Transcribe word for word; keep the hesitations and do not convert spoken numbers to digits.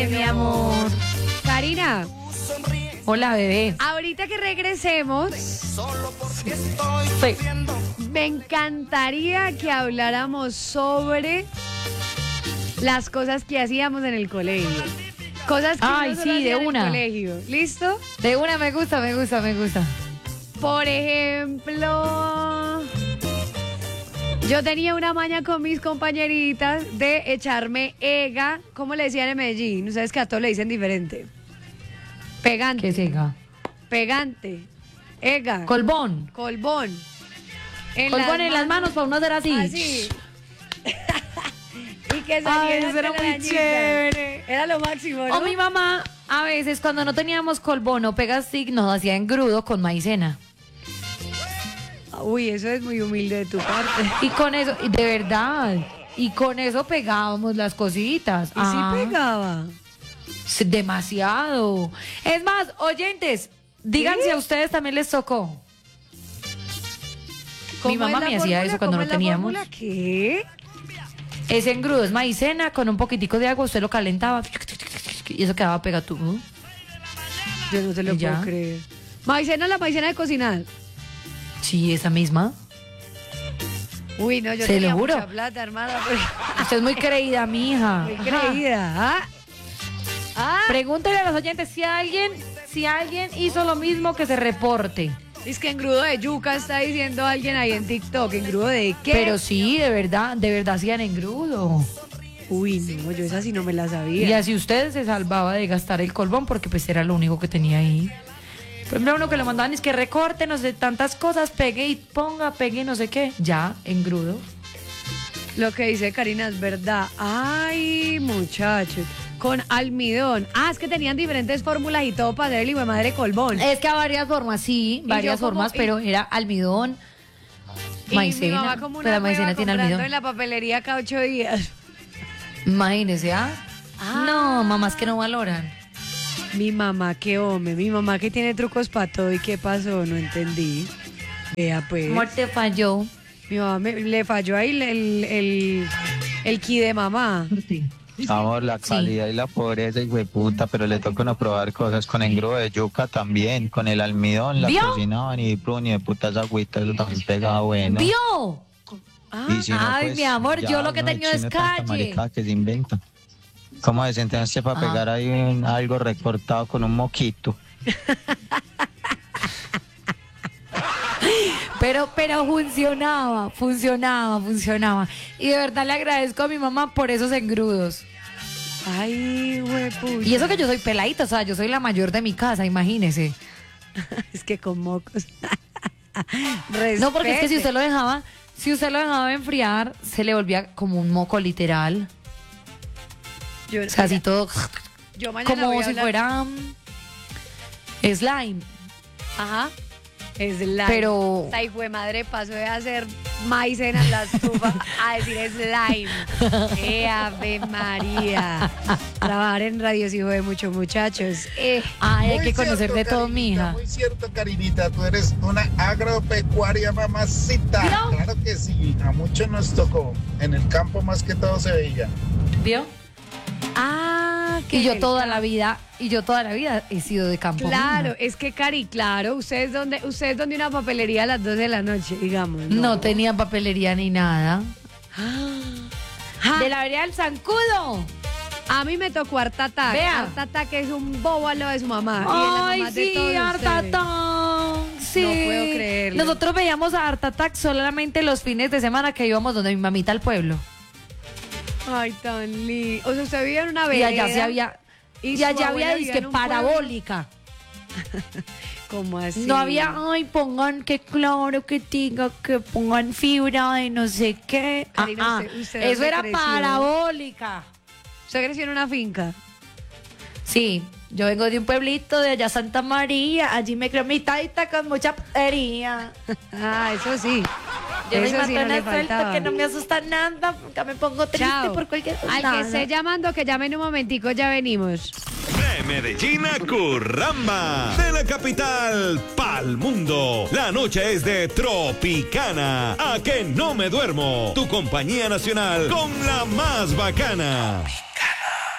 mi amor. Karina, Hola, bebé. ahorita que regresemos, Sí. me encantaría que habláramos sobre las cosas que hacíamos en el colegio. Cosas que Ay, uno solo sí, hacía de en el una. colegio. ¿Listo? De una me gusta, me gusta, me gusta. Por ejemplo, yo tenía una maña con mis compañeritas de echarme ega, ¿cómo le decían en Medellín? Ustedes que a todos le dicen diferente. Pegante. ¿Qué siga? Pegante. Ega. Colbón. Colbón. En Colbón en las manos para uno hacer así. Así. Y que Ay, salieran eso era muy telarañitas. chévere. Era lo máximo, ¿no? O mi mamá, a veces cuando no teníamos colbón o pegastick, nos hacía engrudo con maicena. Uy, eso es muy humilde de tu parte. Y con eso, y de verdad, y con eso pegábamos las cositas. Y Ah, sí pegaba. sí, demasiado. Es más, oyentes, digan ¿Sí? si a ustedes también les tocó. ¿Cómo Mi mamá es la me hacía fórmula? eso cuando ¿Cómo no es la teníamos. fórmula? ¿Qué? Ese engrudo es maicena con un poquitico de agua, usted lo calentaba y eso quedaba pegatudo. Yo no te lo ¿Y ya? puedo creer. Maicena, la maicena de cocinar. Sí, esa misma. Uy, no, yo Se lo tenía juro. mucha plata, hermana. porque- Usted es muy creída, mija. Muy Ajá. creída. ¿Ah? ¿Ah? Pregúntele a los oyentes si alguien, si alguien hizo lo mismo, que se reporte. Es que engrudo de yuca está diciendo alguien ahí en TikTok. ¿Engrudo de qué? Pero sí, de verdad, de verdad hacían engrudo. Uy, no, yo esa sí no me la Y sabía. así usted se salvaba de gastar el colbón porque pues era lo único que tenía ahí. Por ejemplo, uno que le mandaban es que recorte, no sé, tantas cosas, pegue y ponga, pegue, no sé qué. Ya, engrudo. Lo que dice Karina es verdad. Ay, muchachos. Con almidón. Ah, es que tenían diferentes fórmulas y todo para hacer el hijo de madre colbón. Es que a varias formas, sí, Y varias yo como- formas, y- pero era almidón, Y mi maicena. mamá como Pero una la maicena hueva tiene comprando almidón. en la papelería cada ocho días. Imagínese, ¿ah? Ah. No, mamás que no valoran. Mi mamá, qué hombre. Mi mamá que tiene trucos para todo. ¿Y qué pasó? No entendí. Vea, pues. Amor, te falló. Mi mamá me- le falló ahí el, el, el, el ki de mamá. Amor, la calidad y la pobreza, hijo de puta, pero le toca uno probar cosas con engrudo de yuca también, con el almidón, la ¿Vio? cocinaban y prun y de putas agüitas, eso también pegaba bueno. ¿Vio? Ah, Y si no, Ay, pues, mi amor, ya yo lo que uno de tengo es chino tanta calle. maricada que se inventa. ¿Cómo se sentencia para Ah. pegar ahí un- algo recortado con un moquito? Pero, pero funcionaba, funcionaba, funcionaba. Y de verdad le agradezco a mi mamá por esos engrudos. Ay, huepucha. Y eso que yo soy peladita, o sea, yo soy la mayor de mi casa, imagínese. Es que con mocos. No, porque es que si Respete. usted lo dejaba, si usted lo dejaba enfriar, se le volvía como un moco literal. Yo, O sea, así todo yo mañana voy como a si hablar- fuera mm, slime. Ajá. Slime. Pero- Esta hijo de madre pasó de hacer maicena en la estufa a decir slime. ¡Eh, Ave María! Trabajar en radio es hijo de muchos muchachos. Eh. Ay, hay Muy que conocer cierto, de todo, Karinita, mija. Muy cierto, Karinita, tú eres una agropecuaria mamacita. ¿Vio? Claro que sí, a muchos nos tocó. En el campo más que todo se veía. ¿Vio? Ah, que Y yo el toda campo. la vida, y yo toda la vida he sido de campo. Claro, mija. es que Cari, claro, ustedes donde, ustedes donde una papelería a las dos de la noche, digamos. No tenía papelería ni nada. Ah, De la vereda del Zancudo. a mí me tocó Art Attack. Vea. Art Attack es un bobo a lo de su mamá. y de las Ay, mamás de sí, todos Art ustedes. Attack. Sí. No puedo creerlo. Nosotros veíamos a Art Attack solamente los fines de semana que íbamos donde mi mamita al pueblo. Ay, tan lindo. O sea, usted vivía en una Y vereda. allá se había. y Y, su allá abuela había vivía disque en un pueblo. parabólica. ¿Cómo así? No había, ay, pongan que claro, que diga, que pongan fibra de no sé qué. Karina, Ah, ah, usted- usted eso dónde era creció. parabólica. ¿Usted creció en una finca? Sí, yo vengo de un pueblito de allá Santa María, allí me creo mi taita con mucha putería. Ah, eso sí. Yo soy eso sí no matona le suelta faltaba. que no me asusta nada, porque me pongo triste Chao. por cualquier cosa. Al que esté llamando, que llame en un momentico, ya venimos. De Medellín a Curramba, de la capital pa'l mundo. La noche es de Tropicana. A que no me duermo. Tu compañía nacional con la más bacana.